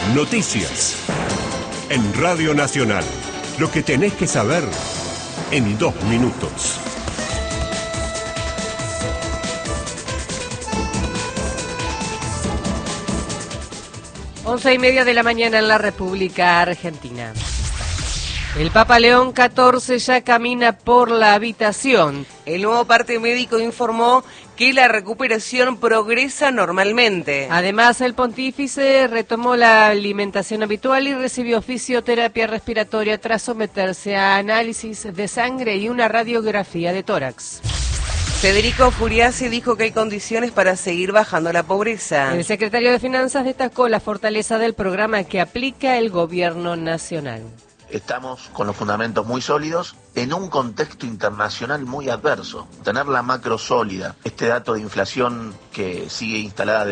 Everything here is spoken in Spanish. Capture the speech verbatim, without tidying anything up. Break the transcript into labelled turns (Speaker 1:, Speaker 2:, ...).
Speaker 1: Noticias. En Radio Nacional. Lo que tenés que saber en dos minutos.
Speaker 2: Once y media de la mañana en la República Argentina. El Papa León catorce ya camina por la habitación.
Speaker 3: El nuevo parte médico informó que la recuperación progresa normalmente.
Speaker 2: Además, el pontífice retomó la alimentación habitual y recibió fisioterapia respiratoria tras someterse a análisis de sangre y una radiografía de tórax.
Speaker 3: Federico Furiasi dijo que hay condiciones para seguir bajando la pobreza.
Speaker 2: El secretario de Finanzas destacó la fortaleza del programa que aplica el gobierno nacional.
Speaker 4: Estamos con los fundamentos muy sólidos en un contexto internacional muy adverso. Tener la macro sólida, este dato de inflación que sigue instalada de